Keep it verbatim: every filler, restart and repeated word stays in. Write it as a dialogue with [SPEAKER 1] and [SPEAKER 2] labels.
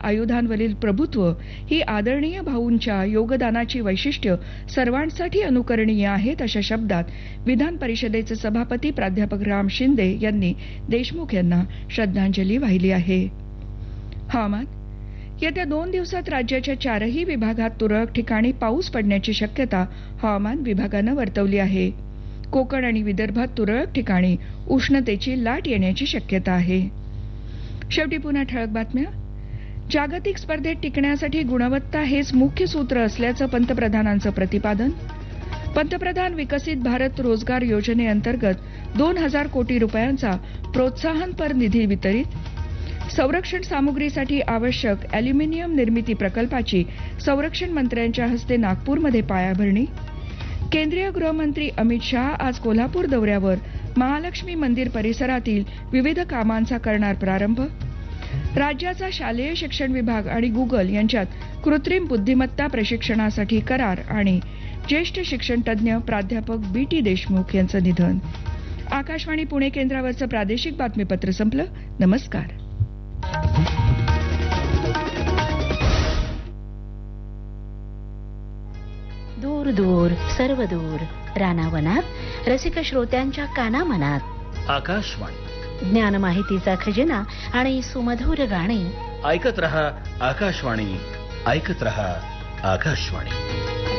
[SPEAKER 1] आयुधांवरील प्रभुत्व ही आदरणीय भाऊंच्या योगदानाची वैशिष्ट्य सर्वांसाठी अनुकरणीय आहेत अशा शब्दात विधान परिषदेचे सभापती प्राध्यापक राम शिंदे यांनी देशमुख यांना श्रद्धांजली वाहिली आहे. हवामान. येत्या दोन दिवसात राज्याच्या चारही विभागात तुरळक ठिकाणी पाऊस पडण्याची शक्यता हवामान विभागानं वर्तवली आहे. कोकण आणि विदर्भात तुरळक ठिकाणी उष्णतेची लाट येण्याची शक्यता आहे. शेवटी पुन्हा ठळक बातम्या. जागतिक स्पर्धेत टिकण्यासाठी गुणवत्ता हेच मुख्य सूत्र असल्याचं पंतप्रधानांचं प्रतिपादन. पंतप्रधान विकसित भारत रोजगार योजनेअंतर्गत दोन हजार कोटी रुपयांचा प्रोत्साहनपर निधी वितरित. संरक्षण सामुग्रीसाठी आवश्यक अॅल्युमिनियम निर्मिती प्रकल्पाची संरक्षण मंत्र्यांच्या हस्ते नागपूरमध्ये पायाभरणी. केंद्रीय गृहमंत्री अमित शहा आज कोल्हापूर दौऱ्यावर महालक्ष्मी मंदिर परिसरातील विविध कामांचा करणार प्रारंभ. राज्याचा शालेय शिक्षण विभाग आणि गुगल यांच्यात कृत्रिम बुद्धिमत्ता प्रशिक्षणासाठी करार आणि ज्येष्ठ शिक्षण तज्ज्ञ प्राध्यापक बी टी देशमुख यांचं निधन. आकाशवाणी पुणे केंद्रावरचं प्रादेशिक बातमीपत्र संपलं. नमस्कार.
[SPEAKER 2] दूर दूर सर्व दूर रानावनात रसिक श्रोत्यांच्या कानामनात
[SPEAKER 3] आकाशवाणी.
[SPEAKER 2] ज्ञान माहितीचा खजिना आणि सुमधुर गाणी
[SPEAKER 3] ऐकत रहा आकाशवाणी. ऐकत रहा आकाशवाणी.